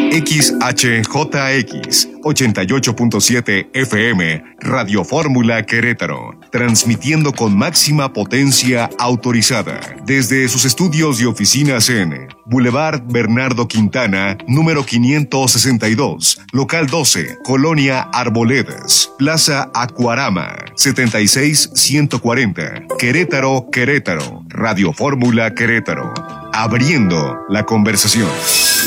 XHJX 88.7 FM, Radio Fórmula Querétaro, transmitiendo con máxima potencia autorizada desde sus estudios y oficinas en Boulevard Bernardo Quintana, número 562, local 12, Colonia Arboledas, Plaza Acuarama, 76140, Querétaro, Querétaro, Radio Fórmula Querétaro, abriendo la conversación.